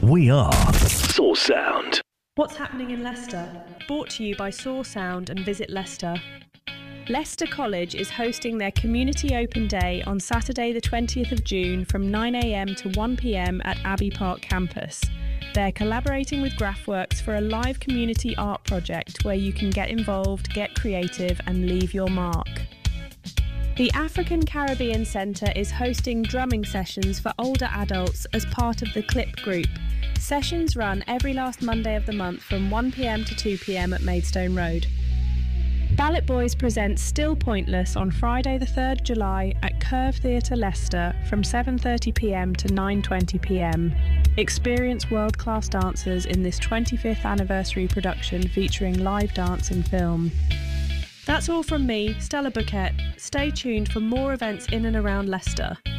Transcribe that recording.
We are Source Sound. What's happening in Leicester? Brought to you by Soar Sound and Visit Leicester. Leicester College is hosting their Community Open Day on Saturday the 20th of June from 9 a.m. to 1 p.m. at Abbey Park campus. They're collaborating with Graphworks for a live community art project where you can get involved, get creative and leave your mark. The African Caribbean Centre is hosting drumming sessions for older adults as part of the CLIP group. Sessions run every last Monday of the month from 1 p.m. to 2 p.m. at Maidstone Road. Ballot Boys presents Still Pointless on Friday the 3rd July at Curve Theatre Leicester from 7:30 p.m. to 9:20 p.m. Experience world-class dancers in this 25th anniversary production featuring live dance and film. That's all from me, Stella Bouquet. Stay tuned for more events in and around Leicester.